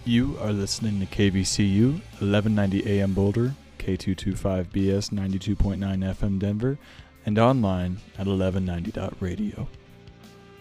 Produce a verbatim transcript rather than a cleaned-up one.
You are listening to K V C U, eleven ninety A M Boulder, K two twenty-five B S ninety-two point nine F M Denver, and online at eleven ninety dot radio.